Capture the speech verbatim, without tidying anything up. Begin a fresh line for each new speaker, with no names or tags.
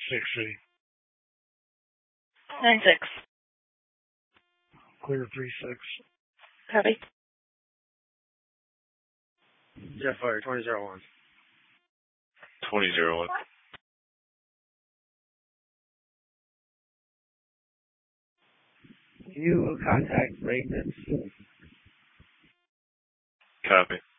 six three.
Nine six.
Clear three six.
Copy.
Jetfire twenty zero one.
twenty zero one.
You will contact maintenance.
Copy.